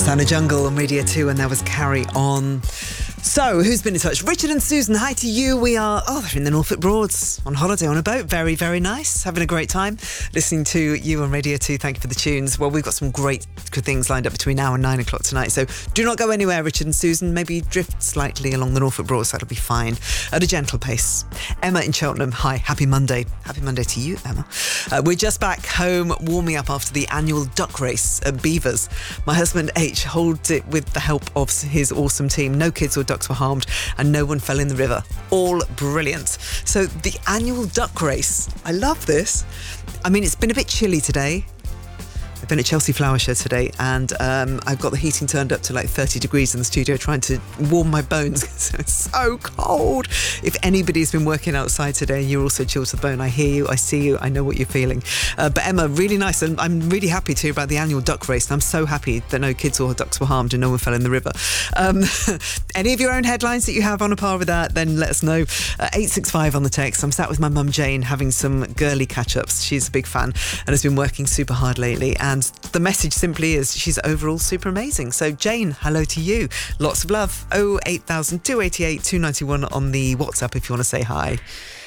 Sound of Jungle on Radio 2, and that was Carry On. So, who's been in touch? Richard and Susan, hi to you. We are, they're in the Norfolk Broads on holiday on a boat. Very, very nice. Having a great time listening to you on Radio 2. Thank you for the tunes. Well, we've got some great things lined up between now and 9 o'clock tonight. So do not go anywhere, Richard and Susan. Maybe drift slightly along the Norfolk Broads. That'll be fine. At a gentle pace. Emma in Cheltenham, hi. Happy Monday. Happy Monday to you, Emma. We're just back home warming up after the annual duck race at Beavers. My husband H holds it with the help of his awesome team. No kids or ducks were harmed and no one fell in the river. All brilliant. So the annual duck race, I love this. I mean, it's been a bit chilly today. I've been at Chelsea Flower Show today, and I've got the heating turned up to like 30 degrees in the studio, trying to warm my bones because it's so cold. If anybody's been working outside today and you're also chilled to the bone, I hear you, I see you, I know what you're feeling. But Emma, really nice, and I'm really happy to hear about the annual duck race, and I'm so happy that no kids or ducks were harmed and no one fell in the river. Any of your own headlines that you have on a par with that, then let us know. 865 on the text. I'm sat with my mum Jane having some girly catch-ups. She's a big fan and has been working super hard lately, and the message simply is she's overall super amazing. So Jane, hello to you. Lots of love. 08000 288 291 on the WhatsApp if you want to say hi.